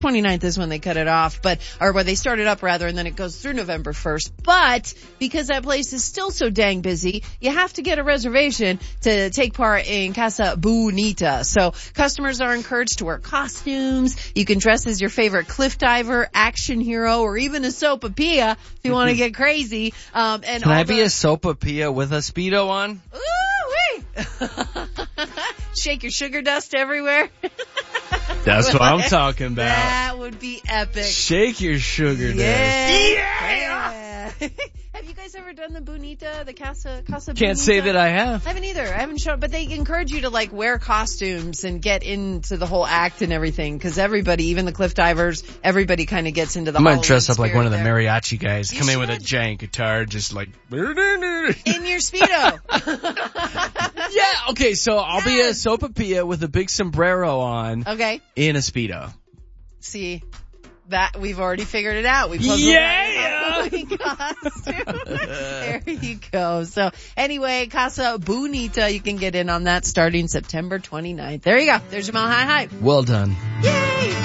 29th is when they cut it off, or where they start it up rather, and then it goes through November 1st. But because that place is still so dang busy, you have to get a reservation to take part in Casa Bonita. So customers are encouraged to wear costumes. You can dress as your favorite cliff diver, action hero, or even a sopapilla if you want to get crazy. And can I be a sopapilla with a Speedo on? Ooh-wee! Shake your sugar dust everywhere. That's what I'm talking about. That would be epic. Shake your sugar dust. Yeah. Have you guys ever done the Bonita, the Casa Bonita? Can't say that I have. I haven't either. I haven't shown, but they encourage you to like wear costumes and get into the whole act and everything, because everybody, even the cliff divers, everybody kind of gets into the I might dress up like one of the mariachi guys. You Come in should. with a giant guitar, just like... In your Speedo. Yeah, okay, so I'll be a sopapilla with a big sombrero on. Okay. In a Speedo. See, that we've already figured it out. We puzzled out costume. There you go. So anyway, Casa Bonita, you can get in on that starting September 29th. There you go. There's your Mile High Hype. Well done. Yay!